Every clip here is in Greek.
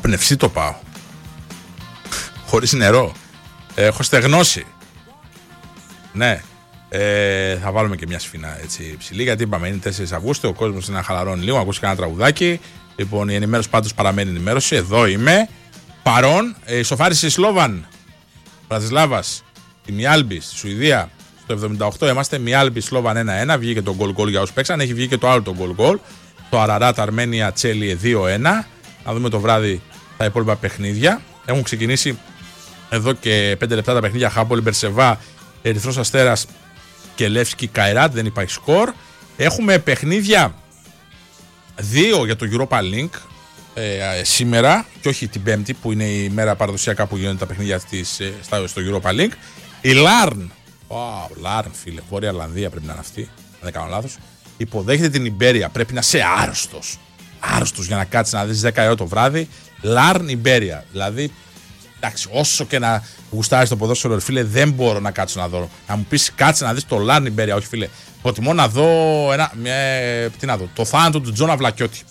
πνευστεί το πάω. Χωρίς νερό. Έχω στεγνώσει. Ναι. Θα βάλουμε και μια σφινά έτσι ψηλή, γιατί είπαμε είναι 4 Αυγούστου. Ο κόσμος είναι να χαλαρώνει λίγο, να ακούσει κανένα τραγουδάκι. Λοιπόν, η ενημέρωση πάντως παραμένει ενημέρωση. Εδώ είμαι. Παρόν. Ισοφάριση Σλόβαν Μπρατισλάβας. Τη Μιάλμπη στη Σουηδία. Στο 78 είμαστε. Μιάλμπη Σλόβαν 1-1. Βγήκε το γκολ για όσους παίξαν. Έχει βγει και το άλλο το γκολ. Το Αραράτ Αρμένια Τσέλιε 2-1. Να δούμε το βράδυ τα υπόλοιπα παιχνίδια. Έχουν ξεκινήσει εδώ και 5 λεπτά τα παιχνίδια. Χάπολη Μπερσεβά, Ερυθρός Αστέρας και Λεύσκι Καϊράτ. Δεν υπάρχει σκορ. Έχουμε παιχνίδια 2 για το Europa League σήμερα και όχι την Πέμπτη που είναι η μέρα παραδοσιακά που γίνονται τα παιχνίδια στο Europa League. Η Λάρν, Λάρν φίλε, Βόρεια Ιρλανδία πρέπει να είναι αυτή, αν δεν κάνω λάθος, υποδέχεται την Ιμπέρια. Πρέπει να είσαι άρρωστος για να κάτσεις να δεις 10 ώρα το βράδυ. Λάρν Ιμπέρια, δηλαδή εντάξει, όσο και να γουστάρεις το ποδόσφαιρο, φίλε, δεν μπορώ να κάτσω να δω. Να μου πεις κάτσε να δεις το Λάρν Ιμπέρια, όχι φίλε. Προτιμώ να δω το θάνατο του Τζόνα Βλακιώτη.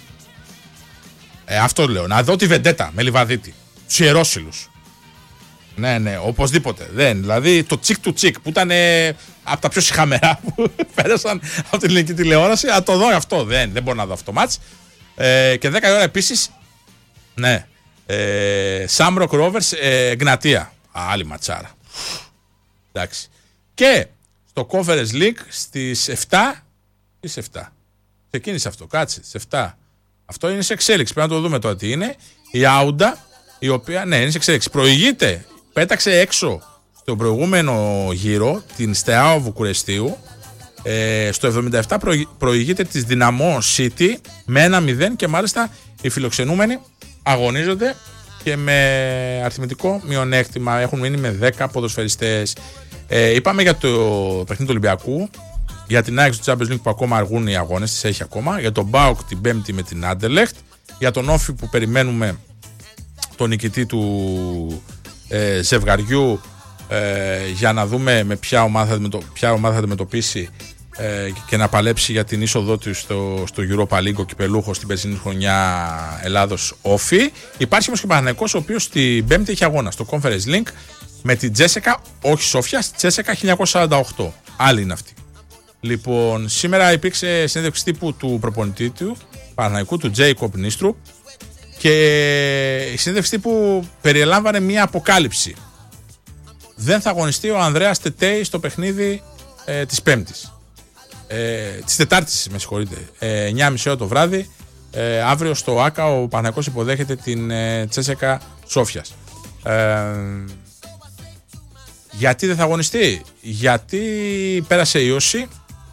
Αυτό λέω. Να δω τη Βεντέτα με Λιβαδίτη. Τους Ιερόσυλους. Ναι, οπωσδήποτε. Δηλαδή το τσικ του τσικ που ήταν από τα πιο σιχαμερά που πέρασαν από την ελληνική τηλεόραση. Να το δω αυτό. Δεν μπορώ να δω αυτό το μάτς. Και 10 ώρα επίσης. Ναι. Σάμροκ Ρόβερς Γνατία. Άλλη ματσάρα. Εντάξει. Και στο Conference League στις 7. Στις 7. Ξεκίνησε αυτό. Κάτσε. Στις 7. Αυτό είναι σε εξέλιξη. Πρέπει να το δούμε τώρα τι είναι. Η Άουντα, η οποία είναι σε εξέλιξη. Προηγείται. Πέταξε έξω στον προηγούμενο γύρο την Στεάο Βουκουρεστίου. Στο 77 προηγείται της Δυναμό City με 1-0 και μάλιστα οι φιλοξενούμενοι αγωνίζονται και με αριθμητικό μειονέκτημα. Έχουν μείνει με 10 ποδοσφαιριστές. Είπαμε για το παιχνίδι του Ολυμπιακού, για την ΑΕΚ του Champions League που ακόμα αργούν οι αγώνες, τις έχει ακόμα. Για τον ΠΑΟΚ την Πέμπτη με την Άντερλεχτ. Για τον Όφη που περιμένουμε τον νικητή του ζευγαριού για να δούμε με ποια ομάδα θα αντιμετωπίσει και να παλέψει για την είσοδό του στο Europa League ο κυπελούχος στην περσινή χρονιά Ελλάδος Όφη. Υπάρχει όμως και ο Παναθηναϊκός, ο οποίος την Πέμπτη έχει αγώνα στο Conference League με την Τζέσεκα, όχι Σόφια, Τζέσεκα 1948. Άλλη είναι αυτή. Λοιπόν, σήμερα υπήρξε συνέντευξη τύπου του προπονητή του Παναθηναϊκού, του Τζέικοπ Νίστρου, και η συνέντευξη τύπου περιελάμβανε μια αποκάλυψη. Δεν θα αγωνιστεί ο Ανδρέας Τετέι στο παιχνίδι της Πέμπτης. Της Τετάρτης, με συγχωρείτε. 9.30 το βράδυ. Αύριο στο ΆΚΑ ο Παναθηναϊκός υποδέχεται την Τσέσεκα Σόφιας. Γιατί δεν θα αγωνιστεί? Γιατί πέρασε η ίωση.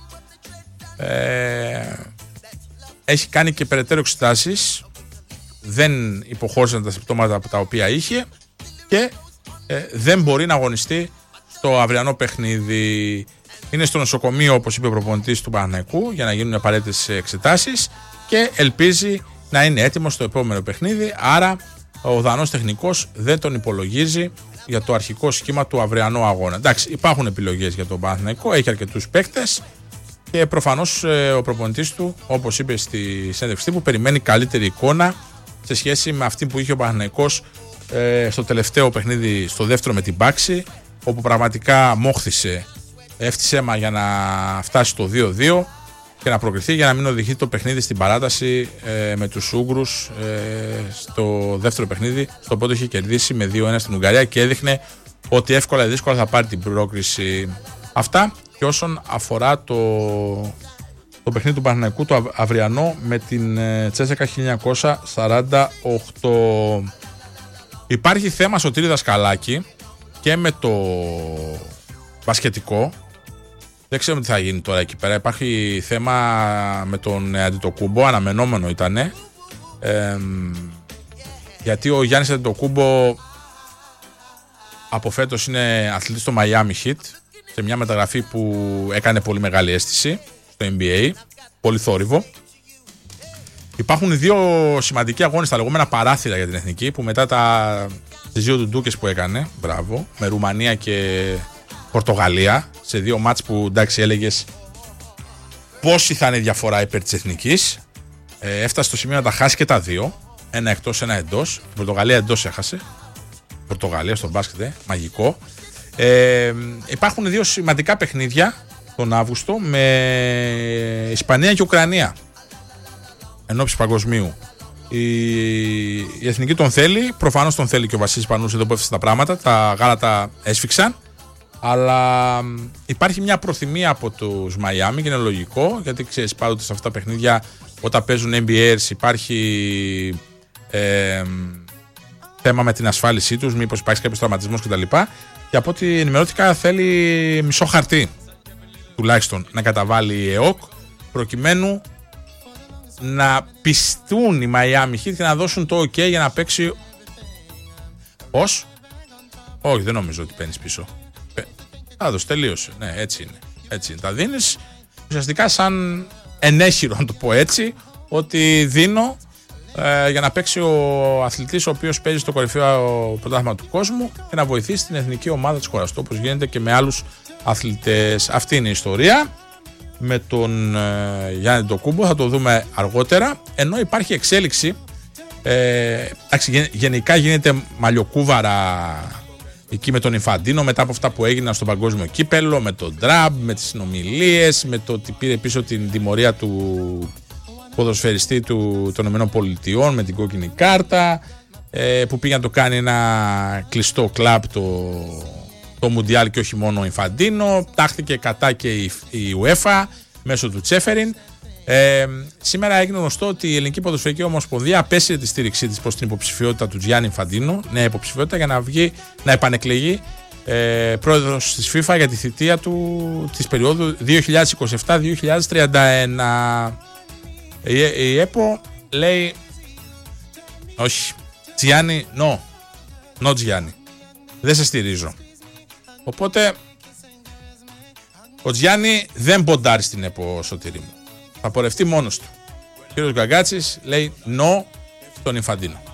Έχει κάνει και περαιτέρω εξετάσεις. Δεν υποχώρησαν τα συμπτώματα τα οποία είχε και δεν μπορεί να αγωνιστεί στο αυριανό παιχνίδι. Είναι στο νοσοκομείο, όπως είπε ο προπονητής του Παναθηναϊκού, για να γίνουν απαραίτητες εξετάσεις και ελπίζει να είναι έτοιμος στο επόμενο παιχνίδι. Άρα ο Δανός τεχνικός δεν τον υπολογίζει για το αρχικό σχήμα του αυριανού αγώνα. Εντάξει, υπάρχουν επιλογές για τον Παναθηναϊκό, έχει αρκετούς παίκτες και προφανώς ο προπονητής του, όπως είπε στη συνέντευξη που περιμένει καλύτερη εικόνα σε σχέση με αυτή που είχε ο Παναθηναϊκός στο τελευταίο παιχνίδι, στο δεύτερο με την Πάξη, όπου πραγματικά μόχθησε, έφτιασε αίμα για να φτάσει το 2-2 και να προκριθεί για να μην οδηγεί το παιχνίδι στην παράταση με τους Ούγγρους στο δεύτερο παιχνίδι. Στο πρώτο είχε κερδίσει με 2-1 στην Ουγγαρία και έδειχνε ότι εύκολα ή δύσκολα θα πάρει την πρόκριση. Αυτά και όσον αφορά το παιχνίδι του Παναθηναϊκού, το αυριανό με την Τσέσεκα 1948. Υπάρχει θέμα Σωτήρη Δασκαλάκη και με το μπασκετικό. Δεν ξέρουμε τι θα γίνει τώρα εκεί πέρα. Υπάρχει θέμα με τον Αντιτοκούμπο, αναμενόμενο ήτανε. Γιατί ο Γιάννης Αντιτοκούμπο από φέτος είναι αθλητής στο Miami Heat, σε μια μεταγραφή που έκανε πολύ μεγάλη αίσθηση στο NBA, πολύ θόρυβο. Υπάρχουν δύο σημαντικοί αγώνες, τα λεγόμενα παράθυρα για την εθνική, που μετά τις δύο ντουντούκες που έκανε, μπράβο, με Ρουμανία και Πορτογαλία, σε δύο μάτς που εντάξει έλεγες πόση θα είναι η διαφορά υπέρ της εθνικής, έφτασε στο σημείο να τα χάσει και τα δύο. ένα εκτός, ένα εντός. Η Πορτογαλία εντός έχασε. Πορτογαλία στο μπάσκετ, μαγικό. Υπάρχουν δύο σημαντικά παιχνίδια τον Αύγουστο με Ισπανία και Ουκρανία ενόψει παγκοσμίου. Η εθνική τον θέλει, προφανώς τον θέλει και ο Βασίλης Πανούς εδώ που έφτασε τα πράγματα, τα γάλατα έσφιξαν, αλλά υπάρχει μια προθυμία από τους Μαϊάμι και είναι λογικό, γιατί ξέρεις πάντοτε σε αυτά τα παιχνίδια όταν παίζουν NBAers υπάρχει θέμα με την ασφάλισή τους, μήπως υπάρχει κάποιος τραυματισμός κτλ. Και από ό,τι ενημερώθηκα θέλει μισό χαρτί τουλάχιστον να καταβάλει η ΕΟΚ προκειμένου να πιστούν οι Miami Heat και να δώσουν το OK για να παίξει. Πώς? Όχι, δεν νομίζω ότι παίρνεις πίσω. Άδος, τελείωσε. Ναι, έτσι είναι. Έτσι είναι. Τα δίνεις ουσιαστικά σαν ενέχειρο, να το πω έτσι, ότι δίνω για να παίξει ο αθλητής ο οποίος παίζει στο κορυφαίο πρωτάθλημα του κόσμου και να βοηθήσει την εθνική ομάδα της χώρας του, όπως γίνεται και με άλλους αθλητές. Αυτή είναι η ιστορία με τον Γιάννη Ντοκούμπο, θα το δούμε αργότερα, ενώ υπάρχει εξέλιξη, γενικά γίνεται μαλλιοκούβαρα εκεί με τον Ινφαντίνο μετά από αυτά που έγιναν στο παγκόσμιο κύπελλο, με τον Τραμπ, με τις συνομιλίες, με το ότι πήρε πίσω την τιμωρία του ποδοσφαιριστή των ΗΠΑ με την κόκκινη κάρτα, που πήγε να το κάνει ένα κλειστό κλαμπ το Μουντιάλ και όχι μόνο ο Ινφαντίνο. Τάχθηκε κατά και η UEFA μέσω του Τσέφεριν. Σήμερα έγινε γνωστό ότι η Ελληνική Ποδοσφαιρική Ομοσπονδία απέσυρε τη στήριξή της προς την υποψηφιότητα του Γιάννη Ινφαντίνο, νέα υποψηφιότητα, για να βγει να επανεκλεγεί πρόεδρος της FIFA για τη θητεία του της περίοδου 2027-2031. Η ΕΠΟ λέει όχι, Τζιάννη, no Τζιάννη, δεν σε στηρίζω. Οπότε ο Τζιάννη δεν ποντάρει στην ΕΠΟ, Σωτήρη μου. Θα πορευτεί μόνος του. Ο κύριος Γκαγκάτσης λέει no στον Ινφαντίνο.